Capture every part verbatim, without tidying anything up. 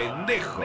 pendejo.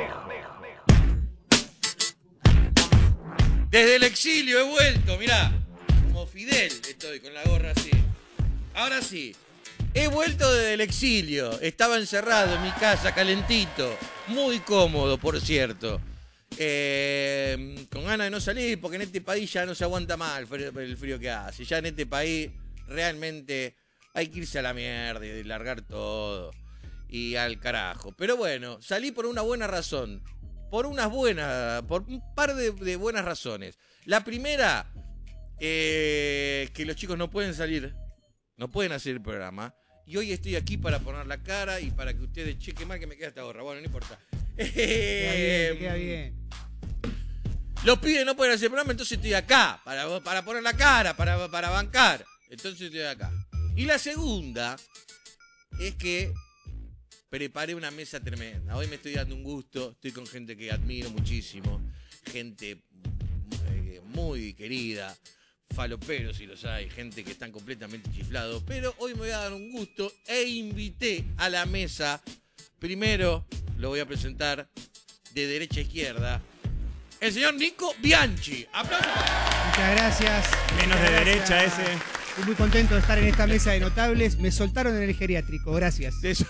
Desde el exilio he vuelto, mirá. Como Fidel estoy con la gorra así. Ahora sí. He vuelto desde el exilio. Estaba encerrado en mi casa, calentito. Muy cómodo, por cierto. Eh, con ganas de no salir, porque en este país ya no se aguanta más el frío, el frío que hace. Ya en este país realmente hay que irse a la mierda y largar todo. Y al carajo. Pero bueno, salí por una buena razón. Por unas buenas, por un par de, de buenas razones. La primera, eh, que los chicos no pueden salir, no pueden hacer el programa. Y hoy estoy aquí para poner la cara y para que ustedes chequen mal que me queda esta gorra. Bueno, no importa. Queda bien, queda bien. Los pibes no pueden hacer el programa, entonces estoy acá, para, para poner la cara, para, para bancar. Entonces estoy acá. Y la segunda es que preparé una mesa tremenda. Hoy me estoy dando un gusto. Estoy con gente que admiro muchísimo. Gente eh, muy querida. Faloperos, si los hay. Gente que están completamente chiflados. Pero hoy me voy a dar un gusto e invité a la mesa. Primero lo voy a presentar de derecha a izquierda. El señor Nico Bianchi. ¡Aplausos! Muchas gracias. Menos Muchas de gracias. derecha ese. Estoy muy contento de estar en esta mesa de notables. Me soltaron en el geriátrico. Gracias. De eso.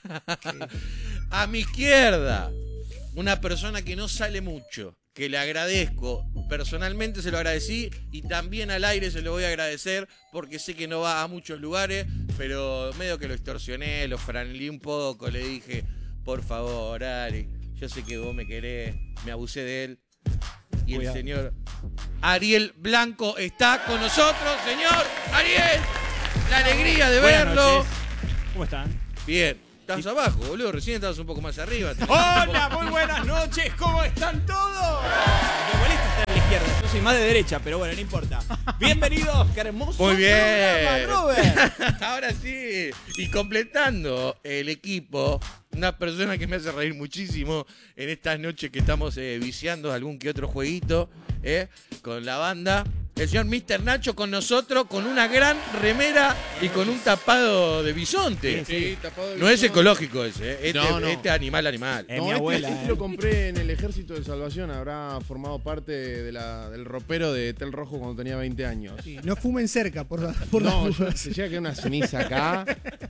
A mi izquierda, una persona que no sale mucho, que le agradezco, personalmente se lo agradecí y también al aire se lo voy a agradecer porque sé que no va a muchos lugares, pero medio que lo extorsioné, lo franelé un poco, le dije, por favor, Ari, yo sé que vos me querés, me abusé de él. Y el señor Ariel Blanco está con nosotros, señor Ariel, la alegría de Buenas verlo. noches. ¿Cómo están? Bien. Estás abajo, boludo. Recién estabas un poco más arriba. Hola, muy buenas noches. ¿Cómo están todos? Me molesta estar a la izquierda. Yo soy más de derecha, pero bueno, no importa. Bienvenidos, qué hermoso Muy bien. programa, Robert. Ahora sí. Y completando el equipo, una persona que me hace reír muchísimo en estas noches que estamos eh, viciando algún que otro jueguito eh, con la banda. El señor mister Nacho con nosotros, con una gran remera y con un tapado de bisonte. Sí, tapado de No es bisonte. ecológico ese, ¿eh? Este, No, no. este animal, animal. Eh, No, mi este, abuela, este eh. lo compré en el Ejército de Salvación. Habrá formado parte de la, del ropero de Tel Rojo cuando tenía veinte años. Sí, no fumen cerca, por, la- por No, las yo- dudas. se llega a quedar una ceniza acá.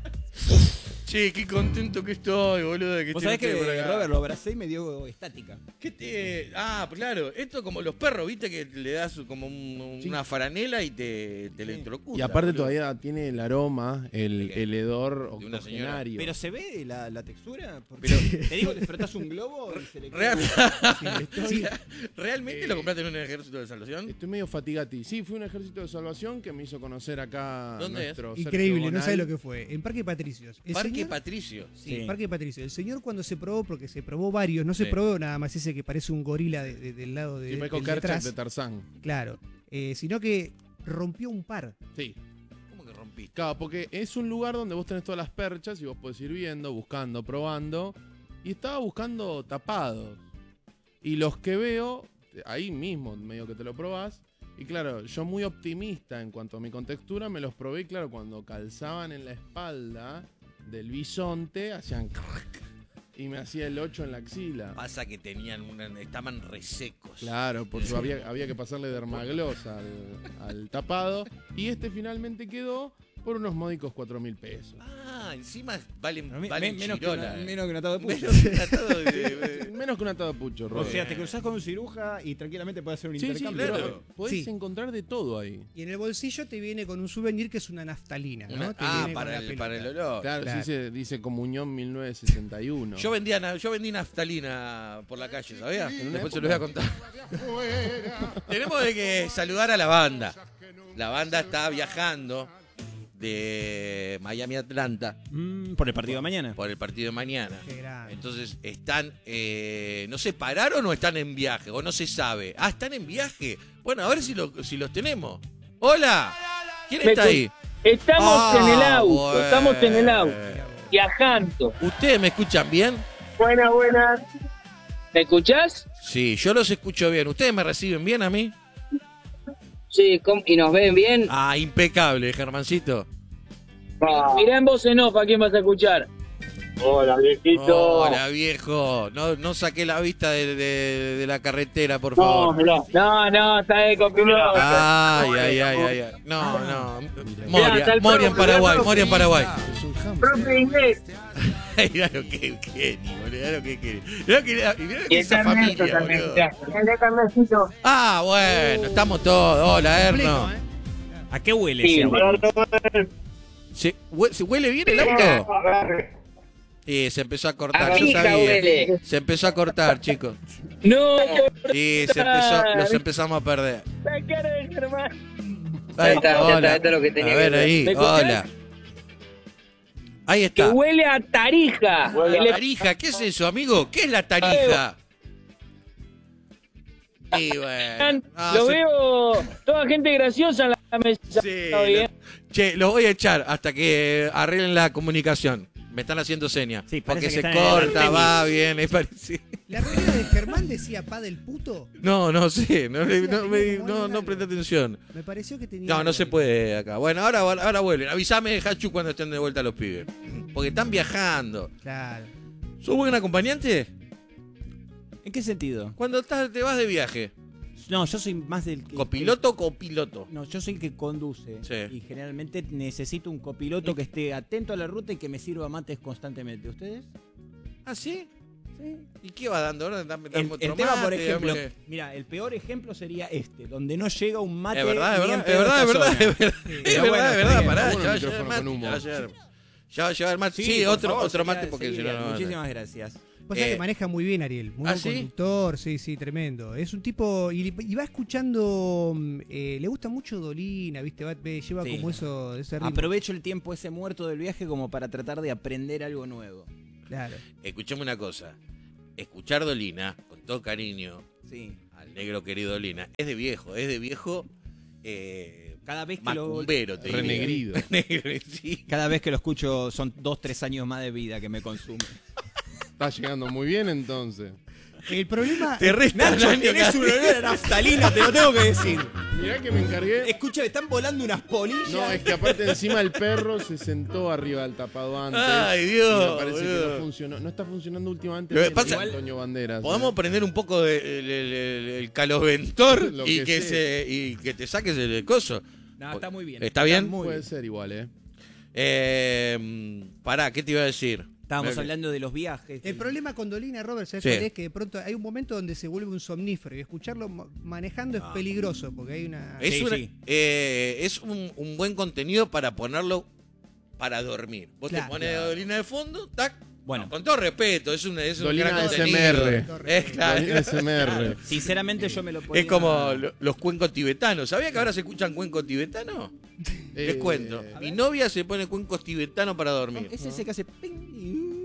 Che, qué contento que estoy, boludo. De que Vos estén sabés que ustedes por acá. Robert lo abracé y me dio estática. ¿Qué te... Ah, claro, esto como los perros, viste que le das como un- un- Sí. una faranela y te, te electrocuta. Y aparte boludo. todavía tiene el aroma, el, ¿De qué? el hedor De una señora. octogenario. Pero se ve la, la textura. Porque Pero- te digo, te frotás un globo y se le Real- Estoy, ¿Realmente lo compraste en un ejército de salvación? estoy medio fatigati. Sí, fue un Ejército de Salvación que me hizo conocer acá ¿Dónde es? nuestro Sergio Increíble, no Bonal. sabes lo que fue. En Parque Patricios. El Parque señor- Patricio. Sí, Sí. Parque Patricio. El señor cuando se probó, porque se probó varios, no se Sí. probó nada más ese que parece un gorila de- de- del lado de, Sí, Michael del Kerchak detrás. de Tarzán. Claro. Eh, sino que rompió un par. Sí. ¿Cómo que rompiste? Claro, porque es un lugar donde vos tenés todas las perchas y vos podés ir viendo, buscando, probando. Y estaba buscando tapados. Y los que veo, ahí mismo, medio que te lo probás. Y claro, yo muy optimista en cuanto a mi contextura, me los probé y claro, cuando calzaban en la espalda del bisonte, hacían... Y me hacía el ocho en la axila. Pasa que tenían una, estaban resecos. Claro, porque había, había que pasarle dermagloss al, al tapado. Y este finalmente quedó por unos módicos cuatro mil pesos. Ah, encima valen, Me- valen menos, que chirola, una- eh. menos que un atado de pucho. Menos que un atado de- de- Menos que un atado pucho, O Robert. sea, te cruzás con un ciruja y tranquilamente puedes hacer un Sí, sí, intercambio. claro. pero podés Sí. encontrar de todo ahí. Y en el bolsillo te viene con un souvenir que es una naftalina, ¿no? Una- Te ah, viene con para la el, pelota. para el olor. Claro, Claro. sí se dice Comunión mil novecientos sesenta y uno. Yo vendía, na- yo vendí naftalina por la calle, ¿sabías? En una Después se los voy a época. contar. Tenemos de que saludar a la banda. La banda está viajando de Miami a Atlanta Mm, por el partido de mañana. por el partido de mañana. Qué grande. Entonces están, eh, no sé, ¿pararon o están en viaje? O no se sabe. Ah, están en viaje. Bueno, a ver si, lo- si los tenemos. Hola. ¿Quién Me está cu- ahí? Estamos Ah, en el auto, bueno. estamos en el auto, viajando. ¿Ustedes me escuchan bien? Buenas, buenas. ¿Me escuchás? Sí, yo los escucho bien. ¿Ustedes me reciben bien a mí? Sí, ¿cómo? ¿Y nos ven bien? Ah, impecable, Germancito. Mirá en voz en off a quién vas a escuchar. Hola, viejito. Hola, viejo. No, no saqué la vista de, de- de la carretera, por No, favor. mirá. No, no, está de copiloto. Ay, ay, ay, ay, ay. No, no. Mirá, Moria, está el Moria en profe, Paraguay, mirá, Moria en Paraguay. Es un hamster. Profe inglés. Mirá lo que Kenny, boludo. Mirá lo que Kenny. Mirá lo que, mirá lo que Y esa está Ernesto familia, también. boludo. mirá. Mirá, Carmencito. Ah, bueno, estamos todos. Hola, Completo, Erno. ¿eh? ¿A qué huele Sí, ese mirá, auto? ¿Se, hue- se huele bien el auto? Y se empezó a cortar, A yo pija sabía. huele. Se empezó a cortar, chicos. No, Y se empezó, los empezamos a perder. la cara de Germán. Ahí, está, ya hola. está, esto es lo que tenía A ver que hacer. ahí, ¿Me escuchás? hola. Ahí Que está. huele a tarija. La tarija, ¿qué es eso, amigo? ¿Qué es la tarija? Y bueno. ah, Lo se- veo toda gente graciosa en la mesa. sí, Está bien. lo- che, lo voy a echar hasta que arreglen la comunicación. Me están haciendo señas. Sí, porque parece se que están en el corta, tenis. va bien. es parecido. La remera de Germán decía pa del puto. No, no sé. No, Sí, no, sí, me- como no, algo no raro. presté atención. Me pareció que tenía. No, no algo se ahí. puede acá. Bueno, ahora, ahora vuelven. Avísame, Hachu, cuando estén de vuelta los pibes. Porque están viajando. Claro. ¿Sos buen acompañante? ¿En qué sentido? Cuando estás, te vas de viaje. No, yo soy más del que... ¿Copiloto o copiloto? No, yo soy el que conduce. Sí. Y generalmente necesito un copiloto que esté atento a la ruta y que me sirva mates constantemente. ¿Ustedes? ¿Ah, sí? Sí. ¿Y qué va dando? Ahora dame, dame El, otro el tema, por mate, ejemplo, dame- mira, el peor ejemplo sería este, donde no llega un mate. Es verdad, es ni en verdad, es pedo verdad, a es esta verdad, zona. es verdad, Sí, es pero verdad, bueno, es está verdad, bien. pará, Bueno, ya va a el llegar el micrófono mate, con humo. ya va a llegar. Ya va a llegar el mate. Sí, Sí, por otro, favor, otro mate señora porque si no, Silvia, no. Muchísimas gracias. Pues ya Eh, que maneja muy bien, Ariel. Muy ¿ah, buen sí? conductor, sí, sí, tremendo. Es un tipo. Y, y va escuchando. mm, eh, le gusta mucho Dolina, ¿viste? Va- ve- lleva Sí. como eso. Ese ritmo. Aprovecho el tiempo ese muerto del viaje como para tratar de aprender algo nuevo. Claro. Escuchame una cosa. Escuchar Dolina, con todo cariño, Sí. al negro querido Dolina, es de viejo, es de viejo. Eh, Cada vez que lo macumbero, te diría. Renegrido. Negro, sí. cada vez que lo escucho son dos, tres años más de vida que me consume. Está llegando muy bien entonces. El problema. Te resta Nacho, el año tenés casi. un olor a naftalina, te lo tengo que decir. Mirá que me encargué. Escucha, me están volando unas polillas. No, es que aparte encima el perro se sentó arriba del tapado antes. Ay, y Dios, me parece que boludo. no funcionó. No está funcionando últimamente. Lo que bien, pasa- igual Antonio Banderas. Podemos ¿eh? prender un poco del de, el, el- el- el caloventor Lo y que que, sé. se, y que te saques el coso. No, está muy bien. ¿Está bien? muy Puede bien. ser igual, ¿eh? Eh, pará, ¿qué te iba a decir? Estábamos Mirá que- hablando de los viajes. El problema con Dolina, Robert, ¿sabes Sí. cuál es? Que de pronto hay un momento donde se vuelve un somnífero y escucharlo ma- manejando es peligroso porque hay una. Es, Sí, una- sí. eh, es un, un buen contenido para ponerlo para dormir. Vos Claro. te pones a Dolina de fondo, tac. Bueno. No, con todo respeto, es un, es un Dolina gran S contenido. M R. Es, claro. Dolina S M R. Sinceramente yo me lo podía... Es como lo- los cuencos tibetanos. ¿Sabía que ahora se escuchan cuencos tibetanos? Les Eh, cuento. Mi novia se pone cuencos tibetanos para dormir. Es ese que hace... ping.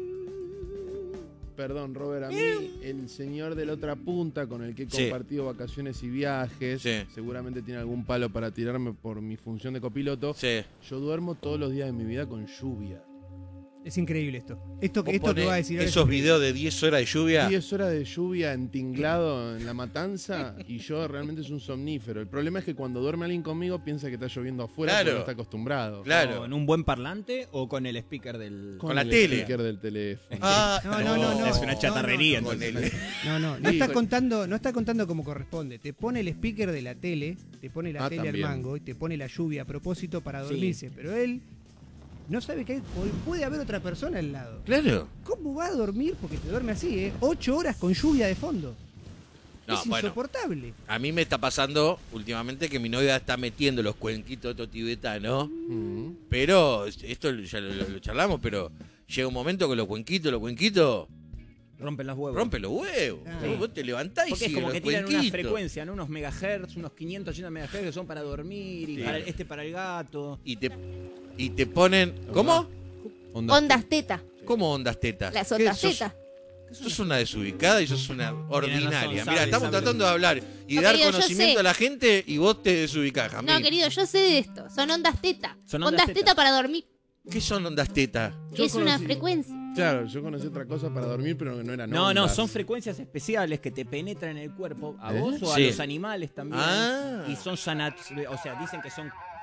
Perdón, Robert, a mí el señor de la otra punta con el que he Sí. compartido vacaciones y viajes, Sí. seguramente tiene algún palo para tirarme por mi función de copiloto. Sí. Yo duermo todos los días de mi vida con lluvia. Es increíble esto. Esto, Vos esto que ponés va a decir ahora es esos increíble. videos de diez horas de lluvia. diez horas de lluvia entinglado en la matanza y yo realmente es un somnífero. El problema es que cuando duerme alguien conmigo piensa que está lloviendo afuera Claro. porque no está acostumbrado. Claro. ¿Con un buen parlante o con el speaker del...? Con la el tele. speaker del teléfono. Ah, No, no, no, no. Es una chatarrería, No, no, entonces. No, no, no Sí. está contando, no está contando como corresponde. Te pone el speaker de la tele, te pone la Ah, tele también. al mango y te pone la lluvia a propósito para Sí. dormirse. Pero él no sabe que hay- puede haber otra persona al lado. Claro. ¿Cómo va a dormir? Porque te duerme así, ¿eh? Ocho horas con lluvia de fondo. No, es bueno. insoportable. A mí me está pasando últimamente que mi novia está metiendo los cuenquitos estos tibetanos. Mm. Pero, esto ya lo, lo- lo charlamos, pero llega un momento que los cuenquitos, los cuenquitos, Rompen los huevos. rompen los huevos. Ah. Vos- Vos te levantás y Porque es siguen como los que tiran una cuenquitos. frecuencia, ¿no? Unos megahertz, unos quinientos ochenta megahertz que son para dormir y Sí. para, este para el gato. Y te, y te ponen... ¿Cómo? Onda- Ondas teta. ¿Cómo ondas tetas? Las ¿Qué ondas sos- teta. Sos una desubicada y sos una ordinaria. razón, Mira, sabe, estamos sabe. tratando de hablar y No, dar querido, yo conocimiento sé. a la gente y vos te desubicás, Jamil. No, querido, yo sé de esto. Son ondas teta. Son ondas ondas teta. teta. para dormir. ¿Qué son ondas tetas? Yo es una conocí- frecuencia. Claro, yo conocí otra cosa para dormir, pero que no eran No, no, ondas. son frecuencias especiales que te penetran en el cuerpo, a ¿Eh? vos o Sí. a los animales también. Ah. Y son sanat... O sea, dicen que son...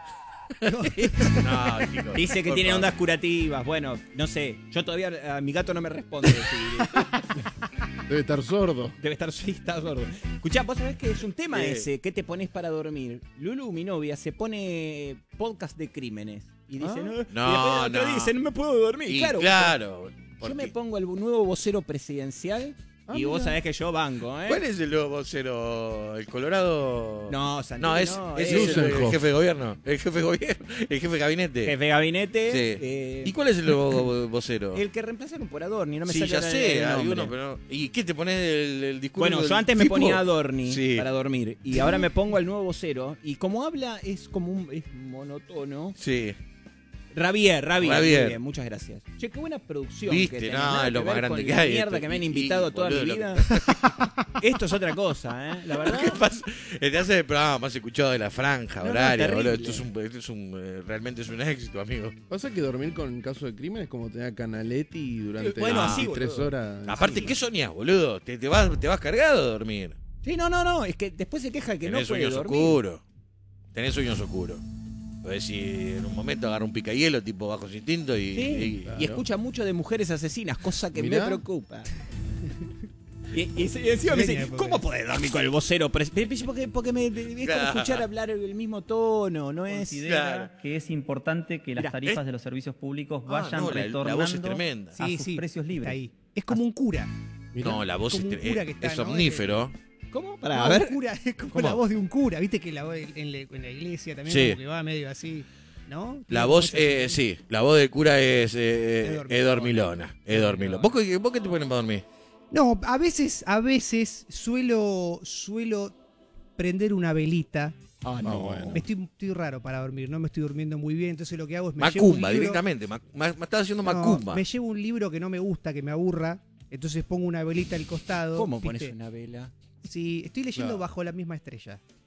No, chicos, Dice que por tiene favor. ondas curativas. Bueno, no sé. Yo todavía, a mi gato no me responde. si- Debe estar sordo. Debe estar, sí, está sordo. Escuchá, vos sabés que es un tema ¿Qué? ese. ¿Qué te pones para dormir? Lulu, mi novia, se pone podcast de crímenes. Y dice, Ah. no, No, y después otra no. dice, no me puedo dormir. Y claro. claro. Yo porque- me pongo el nuevo vocero presidencial Ah, y vos mira. sabés que yo banco, ¿eh? ¿Cuál es el nuevo vocero? ¿El Colorado? No, Santilli No, es, no, ese es es el, el Lusenhoff. jefe de gobierno. El jefe de gobierno. El jefe de gabinete. jefe de gabinete. Sí. eh, ¿Y cuál es el nuevo vocero? el que reemplazaron por Adorni, no me sí, sale ya ahora sé, el hay nombre. uno, pero. ¿Y qué te pones el, el discurso? Bueno, del yo antes me tipo? ponía Adorni Sí. para dormir y ahora me pongo el nuevo vocero y como habla es como un es monotono. Sí. Ravier, Ravier, Ravier. muy bien, muchas gracias. Che, qué buena producción Viste, que tenés, no, nada es lo que más ver grande con que la hay mierda esto. que me han Y- invitado y, toda mi boludo, vida. Esto es otra cosa, ¿eh? La verdad. ¿Qué pasa? Te hace el programa más escuchado de la franja No, no, horaria, terrible. boludo. Esto es un, esto es un eh, realmente es un éxito, amigo. Pasa que dormir con caso de crimen es como tener a Canaletti durante Bueno, así, tres boludo. horas. Aparte, ¿qué soñás, boludo? Te, te, vas, te vas cargado a dormir. Sí, no, no, no, es que después se queja que no Tenés puede sueños dormir. oscuros. Tenés sueños oscuros. Podés si en un momento agarra un picahielo tipo Bajos Instintos y, Sí, y- claro. y escucha mucho de mujeres asesinas, cosa que Mirá. me preocupa. Y, y, y encima me dice, Genia, ¿cómo podés dormir con el vocero? pres- Porque, porque me, es como Claro. escuchar hablar el mismo tono, no es... Considera Claro. que es importante que las Mirá, tarifas ¿eh? de los servicios públicos Ah, vayan no, la- la retornando voz es tremenda. a sus precios está libres. ahí. Es como un cura. Mirá. No, la voz Como es, un cura que es, está, es ¿no? omnífero. ¿Cómo? No, Para, a ver. un cura, es como ¿Cómo? la voz de un cura. Viste que la voz en, la, en la iglesia también Sí. como que va medio así, ¿no? La Tiene voz, como esa- eh, sí, la voz del cura es eh, Edor Edor Milona. Milona. Edor Milona. ¿Vos, qué- ¿Vos qué te ponen para dormir? No, a veces, a veces suelo, suelo prender una velita. Ah, no. bueno. Me estoy, estoy raro para dormir, no me estoy durmiendo muy bien, entonces lo que hago es me llevo un Macumba, libro- directamente. Ma, ma- me estás haciendo No, macumba. me llevo un libro que no me gusta, que me aburra, entonces pongo una velita al costado. ¿Cómo ¿viste? pones una vela? Sí, estoy leyendo Claro. Bajo la misma estrella.